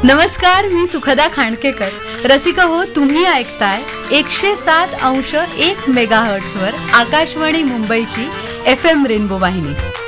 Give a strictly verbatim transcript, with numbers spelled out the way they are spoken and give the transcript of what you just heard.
नमस्कार, मी सुखदा खांडकेकर. रसिका हो, तुम्ही ऐकताय एकशे सात अंश एक मेगाहर्ट्झ वर आकाशवाणी मुंबईची एफ एम रेनबो वाहिनी.